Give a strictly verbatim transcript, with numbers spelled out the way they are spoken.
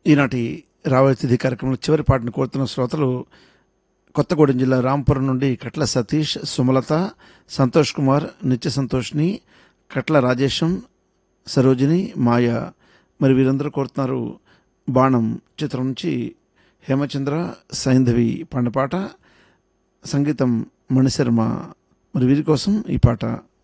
ఈనాటి రాబోయే తిథి కార్యక్రమంలో చివరి పాటను కోరుతున్న శ్రోతలు కొత్తగూడెం జిల్లా రాంపురం నుండి కట్ల సతీష్, సుమలత, సంతోష్ కుమార్, నిత్య సంతోష్ని, కట్ల రాజేశం, సరోజిని, మాయ. మరి వీరందరూ కోరుతున్నారు బాణం చిత్రం నుంచి హేమచంద్ర, సైంధవి పండపాట, సంగీతం మణిశర్మ. మరి వీరి కోసం ఈ పాట.